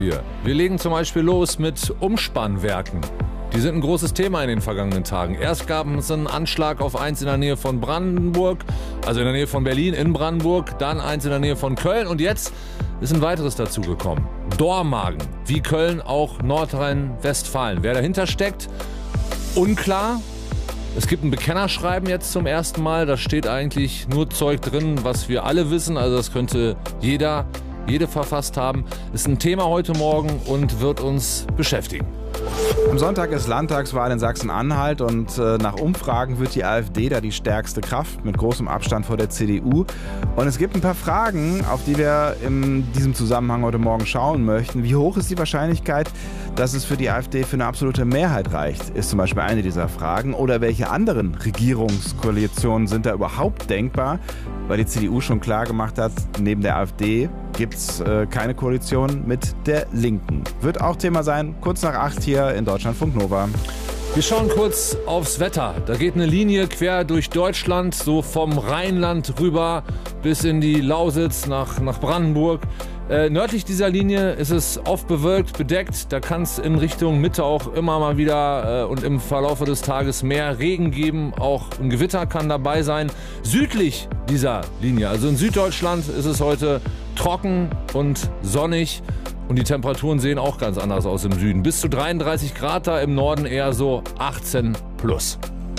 Hier. Wir legen zum Beispiel los mit Umspannwerken. Die sind ein großes Thema in den vergangenen Tagen. Erst gab es einen Anschlag auf eins in der Nähe von Brandenburg, also in der Nähe von Berlin, in Brandenburg, dann eins in der Nähe von Köln und jetzt ist ein weiteres dazugekommen. Dormagen, wie Köln auch Nordrhein-Westfalen. Wer dahinter steckt, unklar. Es gibt ein Bekennerschreiben jetzt zum ersten Mal. Da steht eigentlich nur Zeug drin, was wir alle wissen. Also das könnte jede verfasst haben. Ist ein Thema heute Morgen und wird uns beschäftigen. Am Sonntag ist Landtagswahl in Sachsen-Anhalt und nach Umfragen wird die AfD da die stärkste Kraft mit großem Abstand vor der CDU. Und es gibt ein paar Fragen, auf die wir in diesem Zusammenhang heute Morgen schauen möchten. Wie hoch ist die Wahrscheinlichkeit, dass es für die AfD für eine absolute Mehrheit reicht, ist zum Beispiel eine dieser Fragen. Oder welche anderen Regierungskoalitionen sind da überhaupt denkbar? Weil die CDU schon klar gemacht hat, neben der AfD gibt es keine Koalition mit der Linken. Wird auch Thema sein, kurz nach 8 hier in Deutschlandfunk Nova. Wir schauen kurz aufs Wetter. Da geht eine Linie quer durch Deutschland, so vom Rheinland rüber bis in die Lausitz nach Brandenburg. Nördlich dieser Linie ist es oft bewölkt, bedeckt. Da kann es in Richtung Mitte auch immer mal wieder und im Verlauf des Tages mehr Regen geben. Auch ein Gewitter kann dabei sein. Südlich dieser Linie, also in Süddeutschland, ist es heute trocken und sonnig. Und die Temperaturen sehen auch ganz anders aus im Süden. Bis zu 33 Grad, da im Norden eher so 18 plus.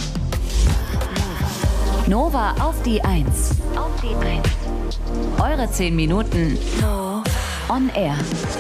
Nova auf die 1. Auf die 1. Eure 10 Minuten on air.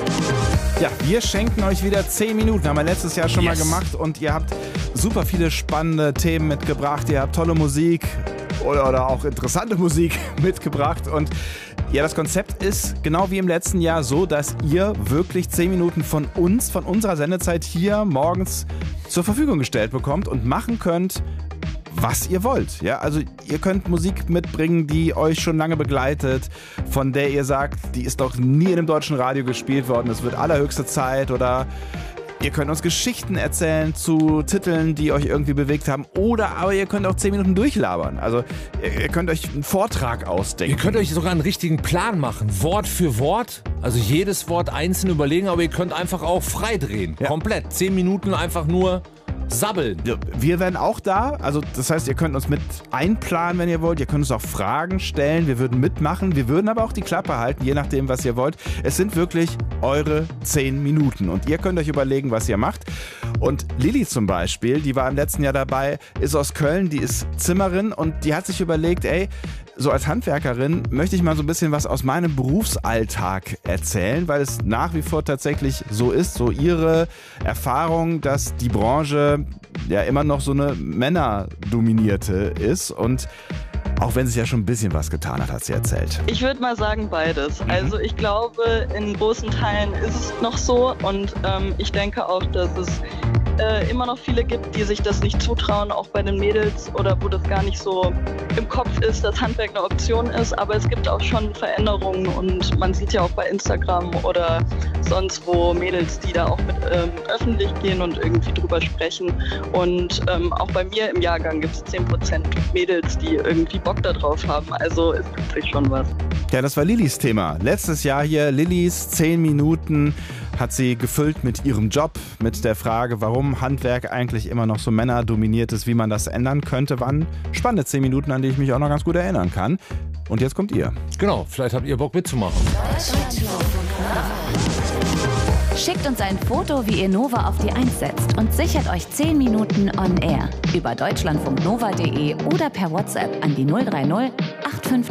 Ja, wir schenken euch wieder 10 Minuten. Haben wir letztes Jahr schon mal gemacht. Und ihr habt super viele spannende Themen mitgebracht. Ihr habt tolle Musik oder auch interessante Musik mitgebracht. Und ja, das Konzept ist genau wie im letzten Jahr so, dass ihr wirklich 10 Minuten von uns, von unserer Sendezeit hier morgens zur Verfügung gestellt bekommt und machen könnt, was ihr wollt. Ja, also ihr könnt Musik mitbringen, die euch schon lange begleitet, von der ihr sagt, die ist doch nie in einem deutschen Radio gespielt worden, es wird allerhöchste Zeit. Oder ihr könnt uns Geschichten erzählen zu Titeln, die euch irgendwie bewegt haben. Aber ihr könnt auch 10 Minuten durchlabern. Also ihr könnt euch einen Vortrag ausdenken. Ihr könnt euch sogar einen richtigen Plan machen, Wort für Wort. Also jedes Wort einzeln überlegen, aber ihr könnt einfach auch frei drehen. Ja. Komplett. 10 Minuten einfach nur sabbeln. Ja, wir werden auch da. Also das heißt, ihr könnt uns mit einplanen, wenn ihr wollt. Ihr könnt uns auch Fragen stellen. Wir würden mitmachen. Wir würden aber auch die Klappe halten, je nachdem, was ihr wollt. Es sind wirklich eure 10 Minuten. Und ihr könnt euch überlegen, was ihr macht. Und Lilly zum Beispiel, die war im letzten Jahr dabei, ist aus Köln, die ist Zimmerin und die hat sich überlegt, so als Handwerkerin möchte ich mal so ein bisschen was aus meinem Berufsalltag erzählen, weil es nach wie vor tatsächlich so ist, so ihre Erfahrung, dass die Branche ja immer noch so eine männerdominierte ist und auch wenn sich ja schon ein bisschen was getan hat, hat sie erzählt. Ich würde mal sagen beides. Also ich glaube, in großen Teilen ist es noch so und ich denke auch, dass es immer noch viele gibt, die sich das nicht zutrauen, auch bei den Mädels oder wo das gar nicht so im Kopf ist, dass Handwerk eine Option ist. Aber es gibt auch schon Veränderungen und man sieht ja auch bei Instagram oder sonst wo Mädels, die da auch mit öffentlich gehen und irgendwie drüber sprechen. Und auch bei mir im Jahrgang gibt es 10% Mädels, die irgendwie Bock da drauf haben. Also es tut sich schon was. Ja, das war Lillys Thema. Letztes Jahr hier Lillys 10 Minuten hat sie gefüllt mit ihrem Job, mit der Frage, warum Handwerk eigentlich immer noch so männerdominiert ist, wie man das ändern könnte. Waren spannende 10 Minuten, an die ich mich auch noch ganz gut erinnern kann. Und jetzt kommt ihr. Genau, vielleicht habt ihr Bock mitzumachen. Schickt uns ein Foto, wie ihr Nova auf die 1 setzt und sichert euch 10 Minuten on air über deutschlandfunknova.de oder per WhatsApp an die 030 850